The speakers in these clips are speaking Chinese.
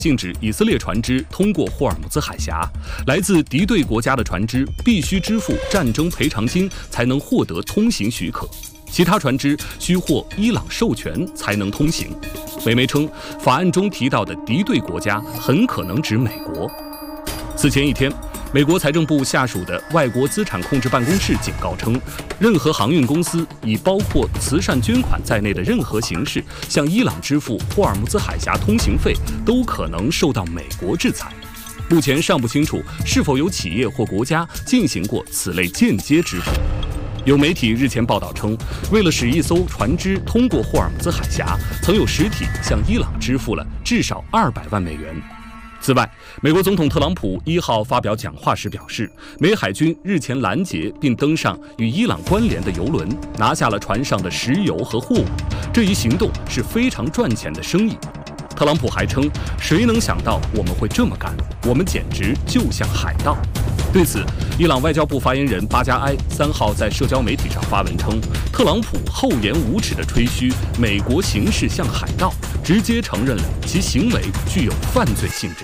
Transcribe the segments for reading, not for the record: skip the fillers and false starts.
禁止以色列船只通过霍尔木兹海峡，来自敌对国家的船只必须支付战争赔偿金才能获得通行许可，其他船只需获伊朗授权才能通行。美媒称，法案中提到的敌对国家很可能指美国。此前一天，美国财政部下属的外国资产控制办公室警告称，任何航运公司以包括慈善捐款在内的任何形式向伊朗支付霍尔木兹海峡通行费，都可能受到美国制裁。目前尚不清楚是否有企业或国家进行过此类间接支付。有媒体日前报道称，为了使一艘船只通过霍尔木兹海峡，曾有实体向伊朗支付了至少200万美元。此外，美国总统特朗普1号发表讲话时表示，美海军日前拦截并登上与伊朗关联的油轮，拿下了船上的石油和货物。这一行动是非常赚钱的生意。特朗普还称，谁能想到我们会这么干？我们简直就像海盗。对此，伊朗外交部发言人巴加埃3号在社交媒体上发文称，特朗普厚颜无耻地吹嘘美国行事像海盗，直接承认了其行为具有犯罪性质。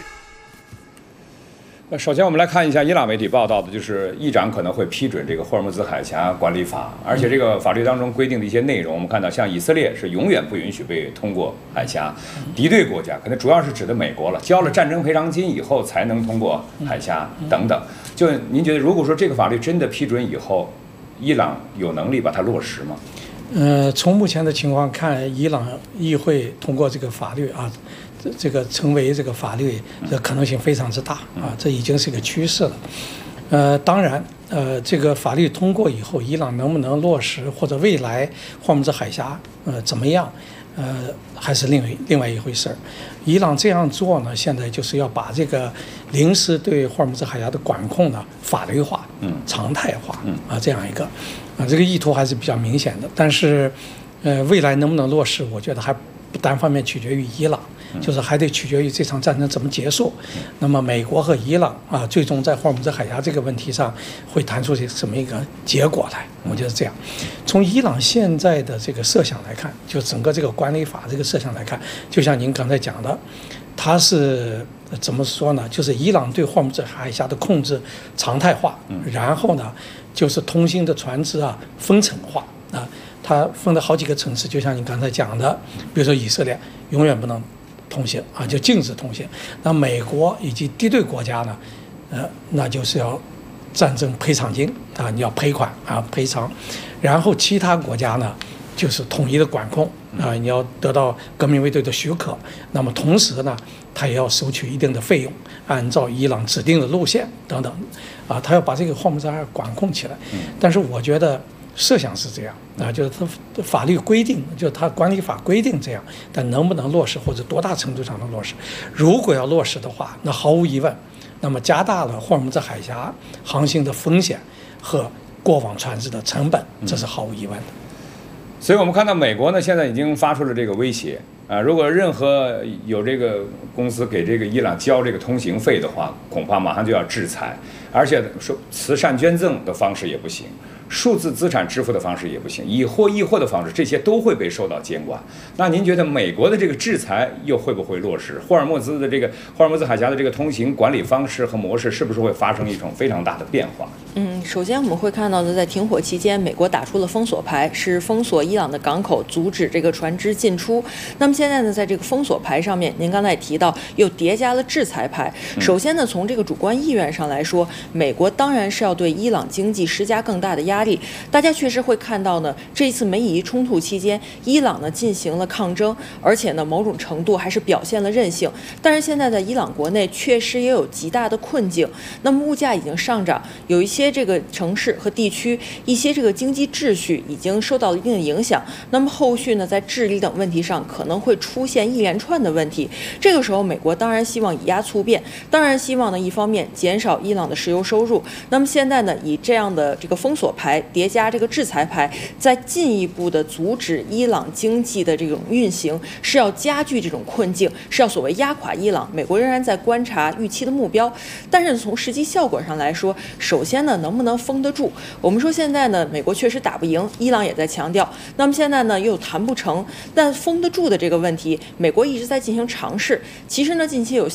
首先，我们来看一下伊朗媒体报道的，就是议长可能会批准这个霍尔木兹海峡管理法，而且这个法律当中规定的一些内容，我们看到，像以色列是永远不允许被通过海峡，敌对国家可能主要是指的美国了，交了战争赔偿金以后才能通过海峡等等。就您觉得，如果说这个法律真的批准以后，伊朗有能力把它落实吗？ 从目前的情况看，伊朗议会通过这个法律啊。这个成为这个法律的可能性非常之大啊，这已经是一个趋势了。当然，这个法律通过以后，伊朗能不能落实，或者未来霍尔木兹海峡怎么样，还是另外一回事儿。伊朗这样做呢，现在就是要把这个临时对霍尔木兹海峡的管控呢法律化、常态化啊，这样一个这个意图还是比较明显的。但是，未来能不能落实，我觉得还不单方面取决于伊朗。就是还得取决于这场战争怎么结束。那么美国和伊朗啊，最终在霍尔木兹海峡这个问题上会谈出什么一个结果来？我觉得这样。从伊朗现在的这个设想来看，就整个这个管理法这个设想来看，就像您刚才讲的，它是怎么说呢？就是伊朗对霍尔木兹海峡的控制常态化，然后呢，就是通行的船只啊分层化啊，它分了好几个层次，就像你刚才讲的，比如说以色列永远不能通行啊，就禁止通行。那美国以及敌对国家呢，那就是要战争赔偿金啊，你要赔款啊赔偿。然后其他国家呢，就是统一的管控啊，你要得到革命卫队的许可。那么同时呢，他也要收取一定的费用，按照伊朗指定的路线等等啊，他要把这个霍尔木兹海峡管控起来。但是我觉得设想是这样啊，就是它法律规定，就是它管理法规定这样，但能不能落实或者多大程度上能落实？如果要落实的话，那毫无疑问，那么加大了霍尔木兹海峡航行的风险和过往船只的成本，这是毫无疑问的。 所以我们看到美国呢，现在已经发出了这个威胁啊，如果任何有这个公司给这个伊朗交这个通行费的话，恐怕马上就要制裁，而且说慈善捐赠的方式也不行。数字资产支付的方式也不行，以货易货的方式，这些都会被受到监管。那您觉得美国的这个制裁又会不会落实？霍尔木兹海峡的这个通行管理方式和模式，是不是会发生一种非常大的变化？ 首先我们会看到呢，在停火期间，美国打出了封锁牌，是封锁伊朗的港口，阻止这个船只进出。那么现在呢，在这个封锁牌上面，您刚才也提到，又叠加了制裁牌。首先呢，从这个主观意愿上来说，美国当然是要对伊朗经济施加更大的压力。大家确实会看到呢，这次美以冲突期间，伊朗呢进行了抗争，而且呢某种程度还是表现了韧性。但是现在在伊朗国内确实也有极大的困境，那么物价已经上涨，有一些这个城市和地区一些这个经济秩序已经受到了一定的影响。那么后续呢，在治理等问题上可能会出现一连串的问题。这个时候，美国当然希望以压促变，当然希望呢一方面减少伊朗的石油收入。那么现在呢，以这样的这个封锁牌叠加这个制裁牌，再进一步的阻止伊朗经济的这种运行，是要加剧这种困境，是要所谓压垮伊朗。美国仍然在观察预期的目标，但是从实际效果上来说，首先呢，能不能封得住？我们说现在呢，美国确实打不赢，伊朗也在强调。那么现在呢，又谈不成，但封得住的这个问题，美国一直在进行尝试。其实呢，近期有